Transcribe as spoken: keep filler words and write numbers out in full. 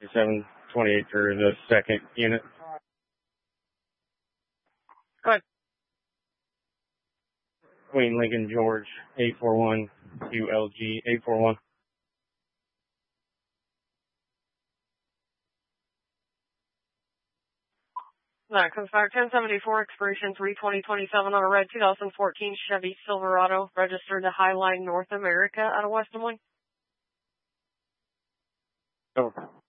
seven twenty-eight for the second unit. Go ahead. Queen Lincoln George, eight four one Q L G, eight four one. That comes back ten seventy-four, expiration three twenty twenty-seven on a red two thousand fourteen Chevy Silverado, registered to Highline North America out of West Des Moines. Over.